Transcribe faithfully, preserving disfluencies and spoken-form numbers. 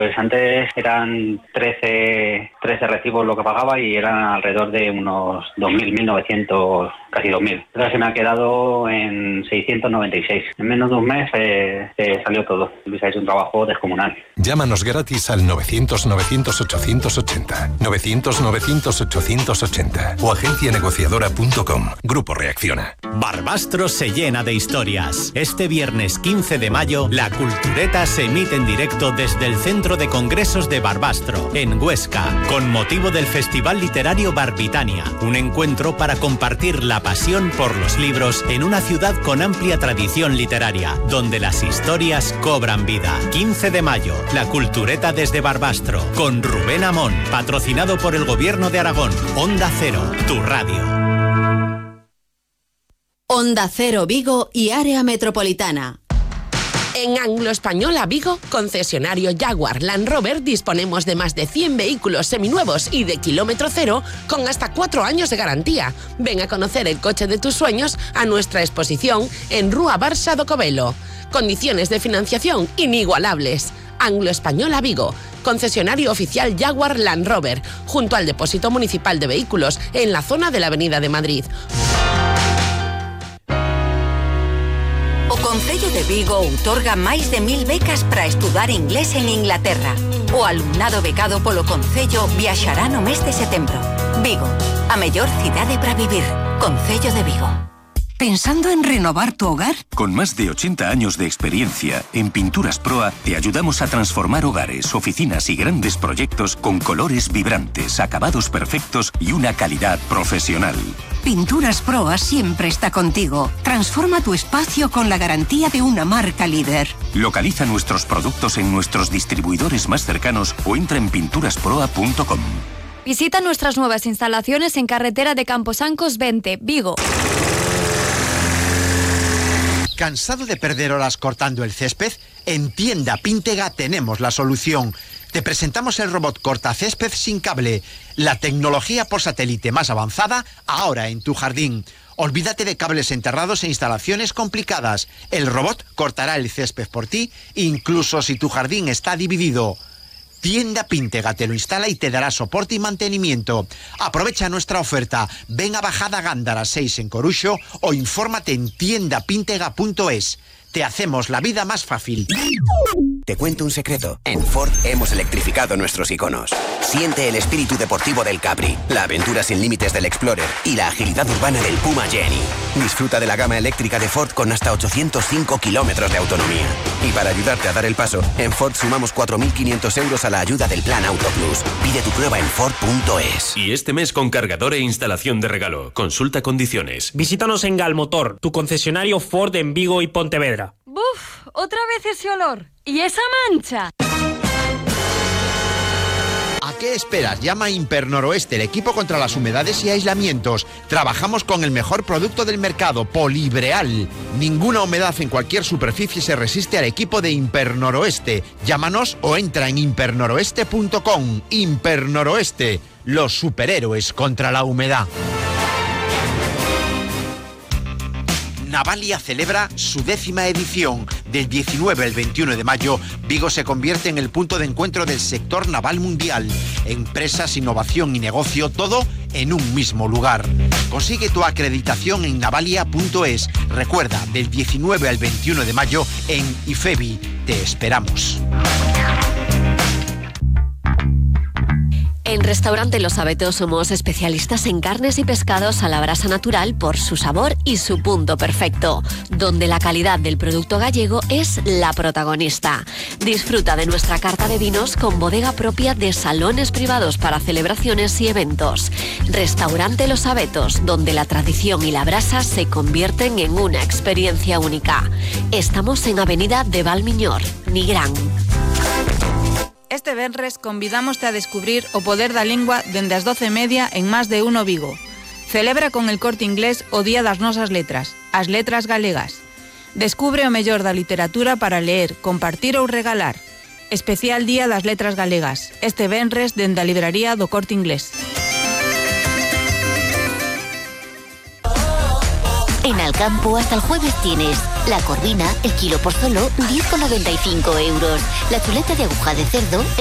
Pues antes eran trece, trece recibos lo que pagaba y eran alrededor de unos dos mil, mil novecientos, casi dos mil. Ahora se me ha quedado en seiscientos noventa y seis. En menos de un mes eh, eh, salió todo. Luis ha hecho un trabajo descomunal. Llámanos gratis al novecientos, novecientos, ochocientos ochenta, novecientos, novecientos, ochocientos ochenta o agencia negociadora punto com. Grupo Reacciona. Barbastro se llena de historias. Este viernes quince de mayo, la Cultureta se emite en directo desde el Centro de Congresos de Barbastro, en Huesca, con motivo del Festival Literario Barbitania, un encuentro para compartir la pasión por los libros en una ciudad con amplia tradición literaria, donde las historias cobran vida. quince de mayo, la Cultureta desde Barbastro, con Rubén Amón, patrocinado por el Gobierno de Aragón. Onda Cero, tu radio. Onda Cero Vigo y área metropolitana. En Anglo Española Vigo, concesionario Jaguar Land Rover, disponemos de más de cien vehículos seminuevos y de kilómetro cero con hasta cuatro años de garantía. Ven a conocer el coche de tus sueños a nuestra exposición en Rúa Barça do Covelo. Condiciones de financiación inigualables. Anglo Española Vigo, concesionario oficial Jaguar Land Rover, junto al Depósito Municipal de Vehículos, en la zona de la Avenida de Madrid. O Concello de Vigo outorga máis de mil becas para estudar inglés en Inglaterra. O alumnado becado polo Concello viaxará no mes de setembro. Vigo, a mellor cidade para vivir. Concello de Vigo. ¿Pensando en renovar tu hogar? Con más de ochenta años de experiencia, en Pinturas Proa te ayudamos a transformar hogares, oficinas y grandes proyectos con colores vibrantes, acabados perfectos y una calidad profesional. Pinturas Proa siempre está contigo. Transforma tu espacio con la garantía de una marca líder. Localiza nuestros productos en nuestros distribuidores más cercanos o entra en pinturas proa punto com. Visita nuestras nuevas instalaciones en carretera de Camposancos veinte, Vigo. ¿Cansado de perder horas cortando el césped? En Tienda Píntega tenemos la solución. Te presentamos el robot cortacésped sin cable, la tecnología por satélite más avanzada ahora en tu jardín. Olvídate de cables enterrados e instalaciones complicadas. El robot cortará el césped por ti, incluso si tu jardín está dividido. Tienda Píntega te lo instala y te dará soporte y mantenimiento. Aprovecha nuestra oferta. Ven a Bajada Gándara seis en Coruxo o infórmate en tienda píntega punto es. Te hacemos la vida más fácil. Te cuento un secreto. En Ford hemos electrificado nuestros iconos. Siente el espíritu deportivo del Capri, la aventura sin límites del Explorer y la agilidad urbana del Puma Jenny. Disfruta de la gama eléctrica de Ford con hasta ochocientos cinco kilómetros de autonomía. Y para ayudarte a dar el paso, en Ford sumamos cuatro mil quinientos euros a la ayuda del Plan Auto Plus. Pide tu prueba en Ford punto es. Y este mes con cargador e instalación de regalo. Consulta condiciones. Visítanos en Galmotor, tu concesionario Ford en Vigo y Pontevedra. ¡Buf! Otra vez ese olor. ¿Y esa mancha? ¿A qué esperas? Llama a Imper Noroeste, el equipo contra las humedades y aislamientos. Trabajamos con el mejor producto del mercado, Polibreal. Ninguna humedad en cualquier superficie se resiste al equipo de Imper Noroeste. Llámanos o entra en imper noroeste punto com. Imper Noroeste, los superhéroes contra la humedad. Navalia celebra su décima edición. Del diecinueve al veintiuno de mayo, Vigo se convierte en el punto de encuentro del sector naval mundial. Empresas, innovación y negocio, todo en un mismo lugar. Consigue tu acreditación en navalia punto es. Recuerda, del diecinueve al veintiuno de mayo en IFEBI. Te esperamos. En Restaurante Los Abetos somos especialistas en carnes y pescados a la brasa natural por su sabor y su punto perfecto, donde la calidad del producto gallego es la protagonista. Disfruta de nuestra carta de vinos con bodega propia de salones privados para celebraciones y eventos. Restaurante Los Abetos, donde la tradición y la brasa se convierten en una experiencia única. Estamos en Avenida de Valmiñor, Nigrán. Este venres convidámoste a descubrir o poder da lingua dende as doce e media en Más de Uno Vigo. Celebra con el Corte Inglés o Día das Nosas Letras, as letras galegas. Descubre o mellor da literatura para leer, compartir ou regalar. Especial Día das Letras Galegas, este venres dende a libraría do Corte Inglés. En Alcampo hasta el jueves tienes la corvina, el kilo por solo diez con noventa y cinco euros. La chuleta de aguja de cerdo,